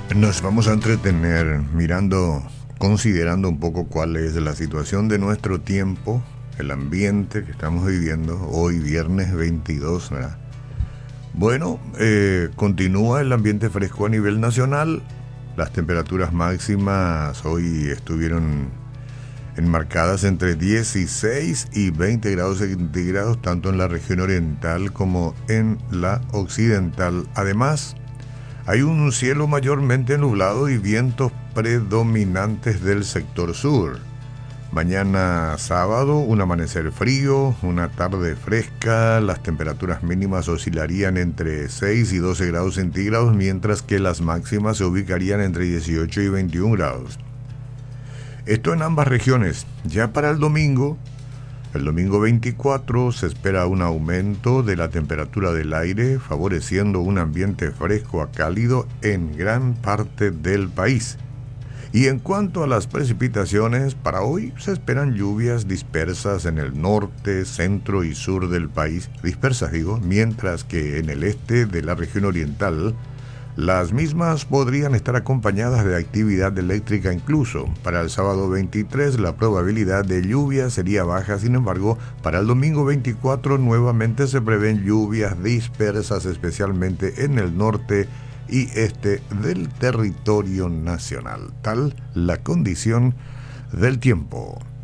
Nos vamos a entretener mirando, considerando un poco cuál es la situación de nuestro tiempo, el ambiente que estamos viviendo hoy, viernes 22, ¿verdad? Bueno, continúa el ambiente fresco a nivel nacional. Las temperaturas máximas hoy estuvieron enmarcadas entre 16 y 20 grados centígrados, tanto en la región oriental como en la occidental. Además, hay un cielo mayormente nublado y vientos predominantes del sector sur. Mañana sábado, un amanecer frío, una tarde fresca, las temperaturas mínimas oscilarían entre 6 y 12 grados centígrados, mientras que las máximas se ubicarían entre 18 y 21 grados. Esto en ambas regiones. Ya para el domingo 24 se espera un aumento de la temperatura del aire, favoreciendo un ambiente fresco a cálido en gran parte del país. Y en cuanto a las precipitaciones, para hoy se esperan lluvias dispersas en el norte, centro y sur del país, mientras que en el este de la región oriental, las mismas podrían estar acompañadas de actividad eléctrica incluso. Para el sábado 23 la probabilidad de lluvia sería baja, sin embargo, para el domingo 24 nuevamente se prevén lluvias dispersas, especialmente en el norte y este del territorio nacional. Tal la condición del tiempo.